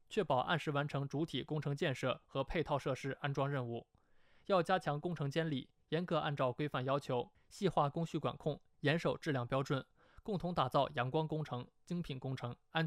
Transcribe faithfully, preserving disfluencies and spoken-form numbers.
确保按时完成主体工程建设和配套设施安装任务。要加强工程监理，严格按照规范要求，细化工序管控，严守质量标准，共同打造阳光工程、精品工程、安